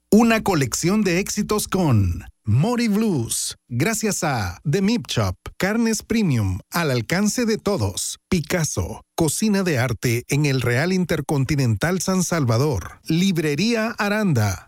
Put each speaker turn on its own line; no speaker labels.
Una colección de éxitos con Mori Blues, gracias a The Meat Shop, carnes premium al alcance de todos. Picasso, cocina de arte en el Real Intercontinental San Salvador. Librería Aranda.